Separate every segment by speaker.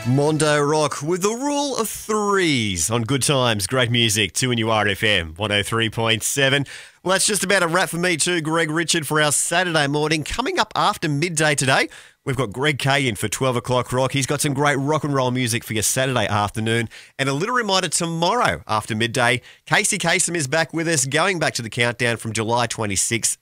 Speaker 1: Mondo Rock with the rule of threes on Good Times, great music, 2NURFM 103.7. Well, that's just about a wrap for me too, Greg Richard, for our Saturday morning. Coming up after midday today, we've got Greg Kay in for 12 o'clock rock. He's got some great rock and roll music for your Saturday afternoon. And a little reminder, tomorrow after midday, Casey Kasem is back with us, going back to the countdown from July 26,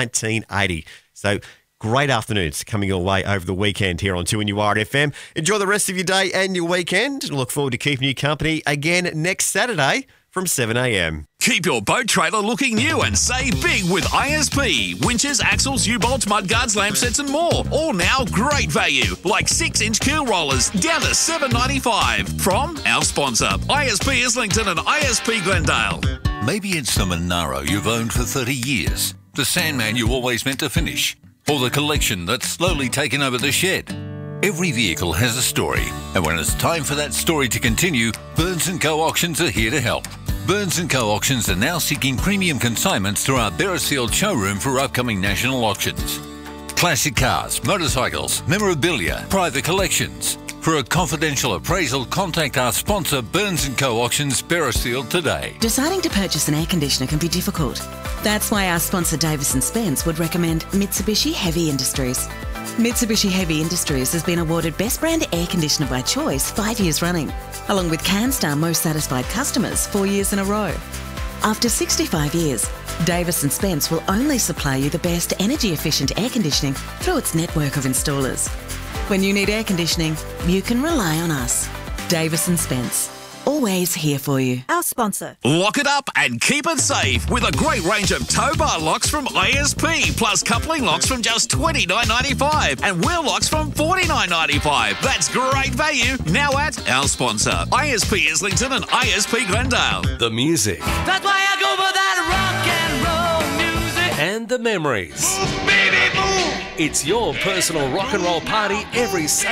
Speaker 1: 1980. So great afternoons coming your way over the weekend here on 2NURFM. Enjoy the rest of your day and your weekend. Look forward to keeping you company again next Saturday from 7 a.m.
Speaker 2: Keep your boat trailer looking new and save big with ISP. Winches, axles, U-bolts, mudguards, lamp sets and more. All now great value, like 6-inch keel rollers down to $7.95. From our sponsor, ISP Islington and ISP Glendale.
Speaker 3: Maybe it's the Monaro you've owned for 30 years, the Sandman you always meant to finish, or the collection that's slowly taken over the shed. Every vehicle has a story, and when it's time for that story to continue, Burns & Co. Auctions are here to help. Burns & Co. Auctions are now seeking premium consignments through our Beresfield showroom for upcoming national auctions. Classic cars, motorcycles, memorabilia, private collections. For a confidential appraisal, contact our sponsor Burns & Co. Auctions, Beresfield today.
Speaker 4: Deciding to purchase an air conditioner can be difficult. That's why our sponsor Davis & Spence would recommend Mitsubishi Heavy Industries. Mitsubishi Heavy Industries has been awarded Best Brand Air Conditioner by Choice 5 years running, along with CanStar Most Satisfied Customers 4 years in a row. After 65 years, Davis & Spence will only supply you the best energy-efficient air conditioning through its network of installers. When you need air conditioning, you can rely on us. Davis & Spence. Always here for you.
Speaker 5: Our sponsor.
Speaker 2: Lock it up and keep it safe with a great range of tow bar locks from ISP, plus coupling locks from just $29.95 and wheel locks from $49.95. That's great value now at our sponsor, ISP Islington and ISP Glendale.
Speaker 6: The music.
Speaker 7: That's why I go for that rock and roll music.
Speaker 6: And the memories.
Speaker 7: Move, baby, move.
Speaker 6: It's your personal rock and roll party every Saturday.